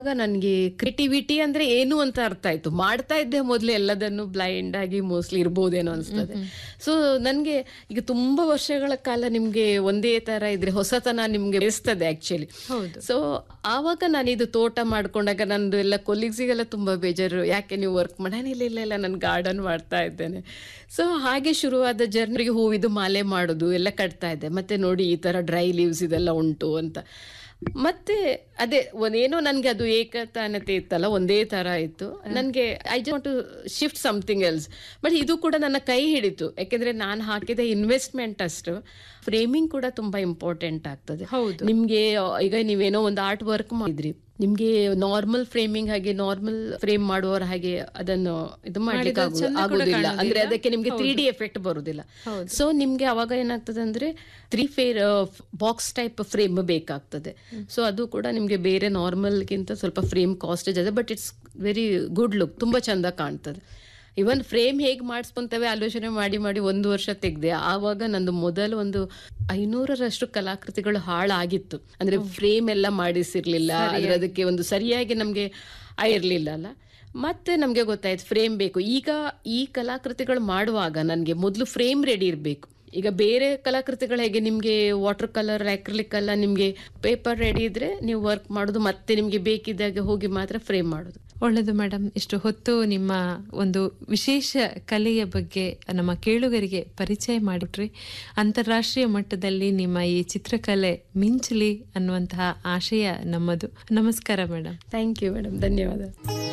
ಆಗ ನನಗೆ ಕ್ರಿಯೇಟಿವಿಟಿ ಅಂದ್ರೆ ಏನು ಅಂತ ಅರ್ಥ ಆಯ್ತು. ಮಾಡ್ತಾ ಇದ್ದೆ ಮೊದಲು ಎಲ್ಲದನ್ನು ಬ್ಲೈಂಡ್ ಆಗಿ ಮೋಸ್ಟ್ಲಿ ಇರ್ಬೋದೇನೋ ಅನ್ಸ್ತದೆ. ಸೊ ನನಗೆ ಈಗ ತುಂಬಾ ವರ್ಷಗಳ ಕಾಲ ನಿಮ್ಗೆ ಒಂದೇ ತರ ಇದ್ರೆ ಹೊಸತನ ನಿಮ್ಗೆ ಬೆಳೆಸ್ತದೆ ಆಕ್ಚುಲಿ. ಸೊ ಆವಾಗ ನಾನು ಇದು ತೋಟ ಮಾಡ್ಕೊಂಡಾಗ ನಂದು ಎಲ್ಲ ಕೊಲೀಗ್ಸಿಗೆಲ್ಲ ತುಂಬಾ ಬೇಜಾರು, ಯಾಕೆ ನೀವು ವರ್ಕ್ ಇಲ್ಲ ಇಲ್ಲ ಇಲ್ಲ ನಾನು ಗಾರ್ಡನ್ ಮಾಡ್ತಾ ಇದ್ದೇನೆ. ಸೊ ಹಾಗೆ ಶುರುವಾದ ಜರ್ನಿಗೆ ಹೂವಿದು ಮಾಲೆ ಮಾಡೋದು ಎಲ್ಲ ಕಟ್ತಾ ಇದ್ದೆ. ಮತ್ತೆ ನೋಡಿ ಈ ತರ ಡ್ರೈ ಲೀವ್ಸ್ ಇದೆಲ್ಲ ಉಂಟು ಅಂತ. ಮತ್ತೆ ಅದೇ ಒಂದೇನೋ ನನಗೆ ಅದು ಏಕತಾನತೆ ಇತ್ತಲ್ಲ, ಒಂದೇ ತರ ಇತ್ತು ನನಗೆ. I just want to shift something else. But ಇದು ಕೂಡ ನನ್ನ ಕೈ ಹಿಡಿತು, ಯಾಕೆಂದ್ರೆ ನಾನು ಹಾಕಿದ ಇನ್ವೆಸ್ಟ್ಮೆಂಟ್ ಅಷ್ಟು. ಫ್ರೇಮಿಂಗ್ ಕೂಡ ತುಂಬಾ ಇಂಪಾರ್ಟೆಂಟ್ ಆಗ್ತದೆ. ನಿಮ್ಗೆ ಈಗ ನೀವೇನೋ ಒಂದು ಆರ್ಟ್ ವರ್ಕ್ ಮಾಡಿದ್ರಿ, ನಿಮ್ಗೆ ನಾರ್ಮಲ್ ಫ್ರೇಮಿಂಗ್ ಹಾಗೆ ನಾರ್ಮಲ್ ಫ್ರೇಮ್ ಮಾಡುವವರ ಹಾಗೆ ಅದನ್ನು ಇದು ಮಾಡ್ಲಿಕ್ಕೆ ಆಗುದಿಲ್ಲ. ಅಂದ್ರೆ ಅದಕ್ಕೆ ನಿಮ್ಗೆ 3D ಎಫೆಕ್ಟ್ ಬರುದಿಲ್ಲ. ಸೊ ನಿಮ್ಗೆ ಅವಾಗ ಏನಾಗ್ತದೆ ಅಂದ್ರೆ 3 ಬಾಕ್ಸ್ ಟೈಪ್ ಫ್ರೇಮ್ ಬೇಕಾಗ್ತದೆ. ಸೊ ಅದು ಕೂಡ ನಿಮ್ಗೆ ಬೇರೆ ನಾರ್ಮಲ್ ಗಿಂತ ಸ್ವಲ್ಪ ಫ್ರೇಮ್ ಕಾಸ್ಟೇಜ್ ಇದೆ, but it's very good look, ತುಂಬಾ ಚಂದ ಕಾಣ್ತದೆ. ಇವನ್ ಫ್ರೇಮ್ ಹೇಗೆ ಮಾಡಿಸ್ಕೊಂತೇವೆ ಆಲೋಚನೆ ಮಾಡಿ ಮಾಡಿ 1 ವರ್ಷ ತೆಗ್ದೆ. ಆವಾಗ ನಂದು ಮೊದಲು ಒಂದು 500ರಷ್ಟು ಕಲಾಕೃತಿಗಳು ಹಾಳಾಗಿತ್ತು. ಅಂದ್ರೆ ಫ್ರೇಮ್ ಎಲ್ಲ ಮಾಡಿಸಿರ್ಲಿಲ್ಲ, ಅದಕ್ಕೆ ಒಂದು ಸರಿಯಾಗಿ ನಮ್ಗೆ ಇರ್ಲಿಲ್ಲ ಅಲ್ಲ. ಮತ್ತೆ ನಮ್ಗೆ ಗೊತ್ತಾಯ್ತು ಫ್ರೇಮ್ ಬೇಕು. ಈಗ ಈ ಕಲಾಕೃತಿಗಳು ಮಾಡುವಾಗ ನನ್ಗೆ ಮೊದಲು ಫ್ರೇಮ್ ರೆಡಿ ಇರಬೇಕು. ಈಗ ಬೇರೆ ಕಲಾಕೃತಿಗಳು ಹೇಗೆ ನಿಮ್ಗೆ ವಾಟರ್ ಕಲರ್ ಅಕ್ರಿಲಿಕ್ ಎಲ್ಲ ನಿಮ್ಗೆ ಪೇಪರ್ ರೆಡಿ ಇದ್ರೆ ನೀವು ವರ್ಕ್ ಮಾಡೋದು, ಮತ್ತೆ ನಿಮ್ಗೆ ಬೇಕಿದ್ದಾಗ ಹೋಗಿ ಮಾತ್ರ ಫ್ರೇಮ್ ಮಾಡೋದು. ಒಳ್ಳೆಯದು ಮೇಡಮ್, ಇಷ್ಟು ಹೊತ್ತು ನಿಮ್ಮ ಒಂದು ವಿಶೇಷ ಕಲೆಯ ಬಗ್ಗೆ ನಮ್ಮ ಕೇಳುಗರಿಗೆ ಪರಿಚಯ ಮಾಡಿಟ್ರಿ. ಅಂತಾರಾಷ್ಟ್ರೀಯ ಮಟ್ಟದಲ್ಲಿ ನಿಮ್ಮ ಈ ಚಿತ್ರಕಲೆ ಮಿಂಚಲಿ ಅನ್ನುವಂತಹ ಆಶಯ ನಮ್ಮದು. ನಮಸ್ಕಾರ ಮೇಡಮ್. ಥ್ಯಾಂಕ್ ಯು ಮೇಡಮ್, ಧನ್ಯವಾದ.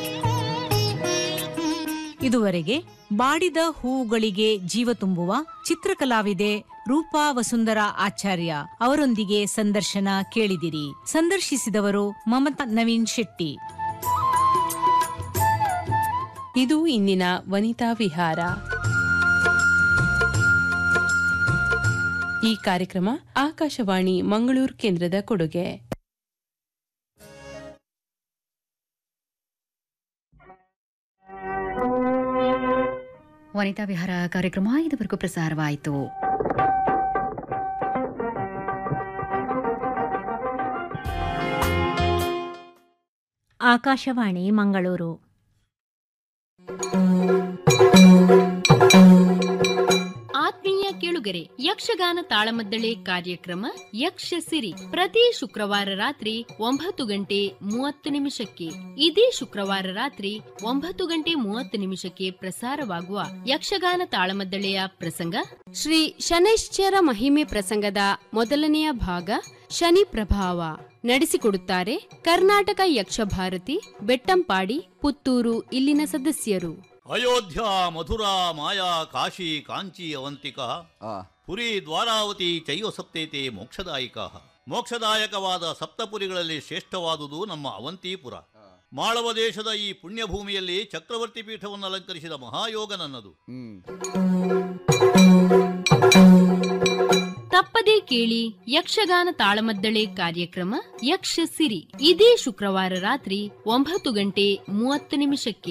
ಇದುವರೆಗೆ ಬಾಡಿದ ಹೂವುಗಳಿಗೆ ಜೀವ ತುಂಬುವ ಚಿತ್ರಕಲಾವಿದೆ ರೂಪಾ ವಸುಂಧರಾ ಆಚಾರ್ಯ ಅವರೊಂದಿಗೆ ಸಂದರ್ಶನ ಕೇಳಿದಿರಿ. ಸಂದರ್ಶಿಸಿದವರು ಮಮತಾ ನವೀನ್ ಶೆಟ್ಟಿ. ಇದು ಇಂದಿನ ವನಿತಾ ವಿಹಾರ. ಈ ಕಾರ್ಯಕ್ರಮ ಆಕಾಶವಾಣಿ ಮಂಗಳೂರು ಕೇಂದ್ರದ ಕೊಡುಗೆ. ವನಿತಾ ವಿಹಾರ ಕಾರ್ಯಕ್ರಮ ಇದುವರೆಗೂ ಪ್ರಸಾರವಾಯಿತು. ಆಕಾಶವಾಣಿ ಮಂಗಳೂರು. ಆತ್ಮೀಯ ಕೇಳುಗರೆ, ಯಕ್ಷಗಾನ ತಾಳಮದ್ದಳೆ ಕಾರ್ಯಕ್ರಮ ಯಕ್ಷ ಸಿರಿ ಪ್ರತಿ ಶುಕ್ರವಾರ ರಾತ್ರಿ 9:30 ಇದೇ ಶುಕ್ರವಾರ ರಾತ್ರಿ 9:30 ಪ್ರಸಾರವಾಗುವ ಯಕ್ಷಗಾನ ತಾಳಮದ್ದಳೆಯ ಪ್ರಸಂಗ ಶ್ರೀ ಶನೈಶ್ಚರ ಮಹಿಮೆ ಪ್ರಸಂಗದ ಮೊದಲನೆಯ ಭಾಗ ಶನಿ ಪ್ರಭಾವ. ನಡೆಸಿಕೊಡುತ್ತಾರೆ ಕರ್ನಾಟಕ ಯಕ್ಷಭಾರತಿ, ಬೆಟ್ಟಂಪಾಡಿ, ಪುತ್ತೂರು ಇಲ್ಲಿನ ಸದಸ್ಯರು. ಅಯೋಧ್ಯ, ಮಥುರಾ, ಮಾಯಾ, ಕಾಶಿ, ಕಾಂಚಿ, ಅವಂತಿಕ, ಪುರಿ, ದ್ವಾರಾವತಿ ಚೈವ ಸಪ್ತೇತೆ ಮೋಕ್ಷದಾಯಿಕ. ಮೋಕ್ಷದಾಯಕವಾದ ಸಪ್ತಪುರಿಗಳಲ್ಲಿ ಶ್ರೇಷ್ಠವಾದುದು ನಮ್ಮ ಅವಂತಿಪುರ. ಮಾಳವ ದೇಶದ ಈ ಪುಣ್ಯಭೂಮಿಯಲ್ಲಿ ಚಕ್ರವರ್ತಿ ಪೀಠವನ್ನು ಅಲಂಕರಿಸಿದ ಮಹಾಯೋಗ ನನ್ನದು. ತಪ್ಪದೇ ಕೇಳಿ ಯಕ್ಷಗಾನ ತಾಳಮದ್ದಳೆ ಕಾರ್ಯಕ್ರಮ ಯಕ್ಷ ಸಿರಿ ಇದೇ ಶುಕ್ರವಾರ ರಾತ್ರಿ 9:30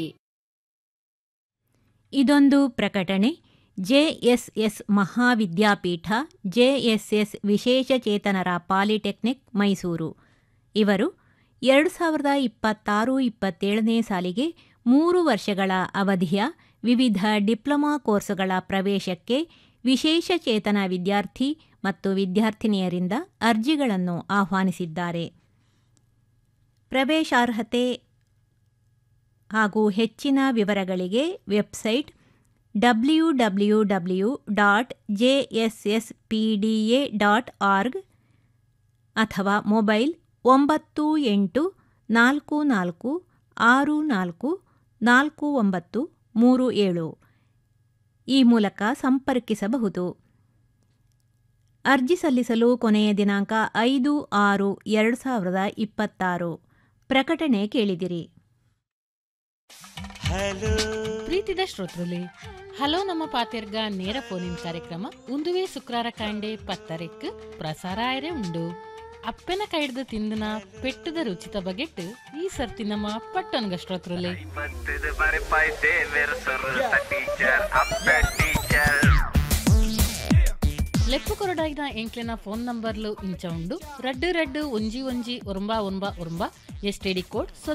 ಇದೊಂದು ಪ್ರಕಟಣೆ. JSS Mahavidyapeetha, JSS ವಿಶೇಷಚೇತನರ polytechnic Mysuru ಇವರು 2026-27 ಸಾಲಿಗೆ 3 ವರ್ಷಗಳ ಅವಧಿಯ ವಿವಿಧ ಡಿಪ್ಲೊಮಾ ಕೋರ್ಸುಗಳ ಪ್ರವೇಶಕ್ಕೆ ವಿಶೇಷಚೇತನ ವಿದ್ಯಾರ್ಥಿ ಮತ್ತು ವಿದ್ಯಾರ್ಥಿನಿಯರಿಂದ ಅರ್ಜಿಗಳನ್ನು ಆಹ್ವಾನಿಸಿದ್ದಾರೆ. ಪ್ರವೇಶಾರ್ಹತೆ ಹಾಗೂ ಹೆಚ್ಚಿನ ವಿವರಗಳಿಗೆ ವೆಬ್ಸೈಟ್ www.jsspda.org ಅಥವಾ ಮೊಬೈಲ್ 9844644937 ಈ ಮೂಲಕ ಸಂಪರ್ಕಿಸಬಹುದು. ಅರ್ಜಿ ಸಲ್ಲಿಸಲು ಕೊನೆಯ ದಿನಾಂಕ 5/6/2026. ಪ್ರಕಟಣೆ ಕೇಳಿದಿರಿ. ಪ್ರೀತಿದ ಶ್ರೋತೃಲೆ, ಹಲೋ ನಮ್ಮ ಪಾತೆರ್ಗ ನೇರ ಫೋನಿನ್ ಕಾರ್ಯಕ್ರಮ ಉಂದುವೆ ಶುಕ್ರಾರ ಕಾಂಡೆ 10 ಪ್ರಸಾರ ಆಯ್ರೆ ಉಂಡು. ಅಪ್ಪೆನ ಕೈಡ್ದು ತಿಂದನ ಪೆಟ್ಟದ ರುಚಿತ ಬಗೆಟ್ ಈ ಸರ್ತಿ ನಮ್ಮ ಪಟ್ಟನ್ಗ ಶ್ರೋತೃಲೆ. ಲೆಪ್ಪು ಕೊರಡಾಯಿನ ಎಂಕ್ಲೆನ ಫೋನ್ ನಂಬರ್ಲು ಇಂಚ ಉಂಡು 22111 1 STD ಕೋಡ್